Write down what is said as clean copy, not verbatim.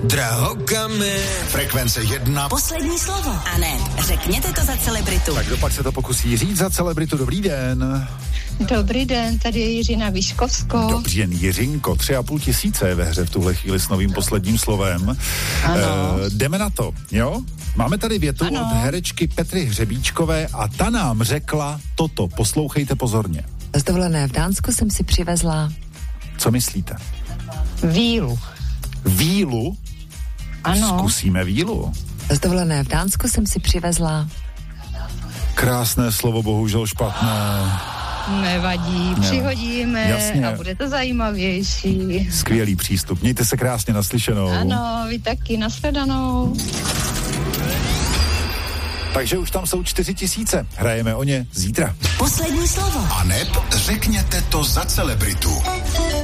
Drahokamy. Frekvence 1. Poslední slovo. A ne, řekněte to za celebritu. Tak dopak se to pokusí říct za celebritu. Dobrý den. Dobrý den, tady je Jiřina Výškovsko. Dobrý den, Jiřinko. 3,5 tisíce je ve hře v tuhle chvíli s novým posledním slovem. Jdeme na to, jo? Máme tady větu od herečky Petry Hřebíčkové a ta nám řekla toto. Poslouchejte pozorně. Z dovolené v Dánsku jsem si přivezla... Co myslíte? Vílu. Vílu? Ano. Zkusíme vílu. Z dovolené v Dánsku jsem si přivezla... Krásné slovo, bohužel špatné. Nevadí, přihodíme. Jasně. A bude to zajímavější. Skvělý přístup. Mějte se krásně, naslyšenou. Ano, vy taky, nashledanou. Takže už tam jsou 4 tisíce. Hrajeme o ně zítra. Poslední slovo. A neb řekněte to za celebritu.